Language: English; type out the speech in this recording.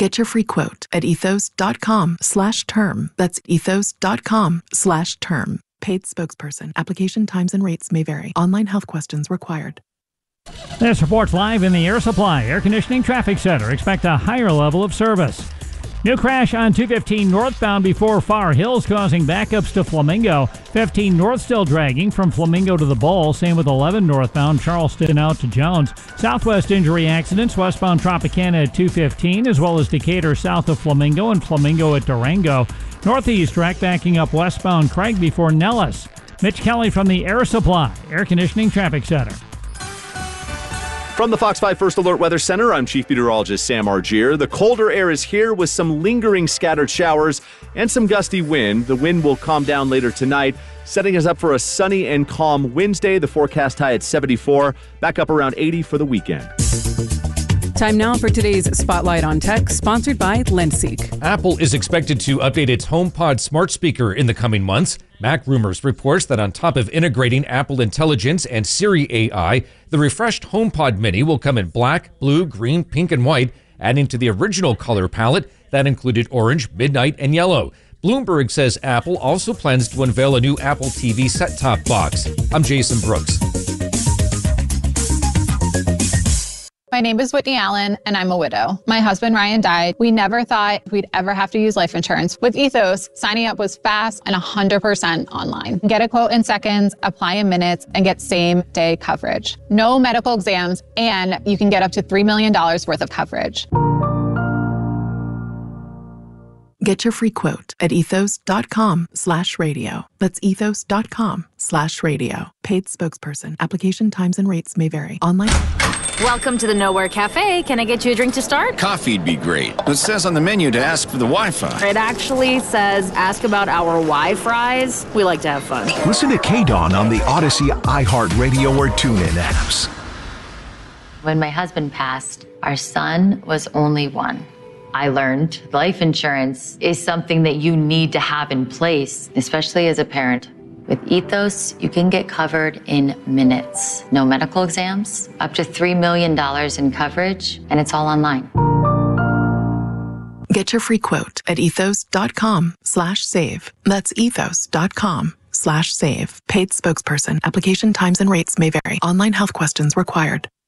Get your free quote at ethos.com/term. That's ethos.com/term. Paid spokesperson. Application times and rates may vary. Online health questions required. This report's live in the Air Supply Air Conditioning Traffic Center. Expect a higher level of service. New crash on 215 northbound before Far Hills, causing backups to Flamingo. 15 north still dragging from Flamingo to the Bowl. Same with 11 northbound, Charleston out to Jones. Southwest injury accidents, westbound Tropicana at 215, as well as Decatur south of Flamingo and Flamingo at Durango. Northeast track backing up westbound Craig before Nellis. Mitch Kelly from the Air Supply Air Conditioning Traffic Center. From the Fox 5 First Alert Weather Center, I'm Chief Meteorologist Sam Argier. The colder air is here with some lingering scattered showers and some gusty wind. The wind will calm down later tonight, setting us up for a sunny and calm Wednesday. The forecast high at 74, back up around 80 for the weekend. Time now for today's Spotlight on Tech, sponsored by Lenseek. Apple is expected to update its HomePod smart speaker in the coming months. Mac Rumors reports that on top of integrating Apple Intelligence and Siri AI, the refreshed HomePod Mini will come in black, blue, green, pink, and white, adding to the original color palette that included orange, midnight, and yellow. Bloomberg says Apple also plans to unveil a new Apple TV set-top box. I'm Jason Brooks. My name is Whitney Allen, and I'm a widow. My husband, Ryan, died. We never thought we'd ever have to use life insurance. With Ethos, signing up was fast and 100% online. Get a quote in seconds, apply in minutes, and get same-day coverage. No medical exams, and you can get up to $3 million worth of coverage. Get your free quote at ethos.com/radio. That's ethos.com/radio. Paid spokesperson. Application times and rates may vary. Online. Welcome to the Nowhere Cafe. Can I get you a drink to start? Coffee'd be great. It says on the menu to ask for the Wi-Fi. It actually says ask about our Wi-Fries. We like to have fun. Listen to KDAWN on the Odyssey, iHeartRadio, or TuneIn apps. When my husband passed, our son was only one. I learned life insurance is something that you need to have in place, especially as a parent. With Ethos, you can get covered in minutes. No medical exams, up to $3 million in coverage, and it's all online. Get your free quote at ethos.com/save. That's ethos.com/save. Paid spokesperson. Application times and rates may vary. Online health questions required.